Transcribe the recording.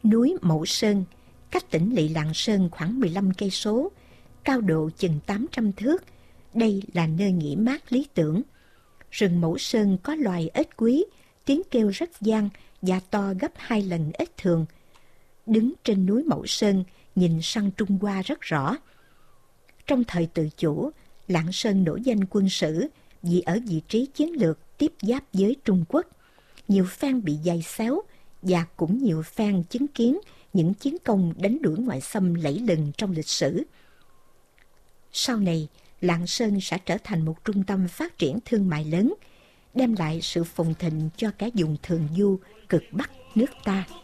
Núi Mẫu Sơn, cách tỉnh lỵ Lạng Sơn khoảng 15 cây số, cao độ chừng 800 thước. Đây là nơi nghỉ mát lý tưởng. Rừng Mẫu Sơn có loài ếch quý, tiếng kêu rất vang và to gấp 2 lần ếch thường. Đứng trên núi Mẫu Sơn, nhìn sang Trung Hoa rất rõ. Trong thời tự chủ, Lạng Sơn nổi danh quân sự vì ở vị trí chiến lược tiếp giáp với Trung Quốc. Nhiều phen bị giày xéo và cũng nhiều phen chứng kiến những chiến công đánh đuổi ngoại xâm lẫy lừng trong lịch sử. Sau này, Lạng Sơn sẽ trở thành một trung tâm phát triển thương mại lớn, đem lại sự phồn thịnh cho cả vùng Thường Du, cực Bắc nước ta.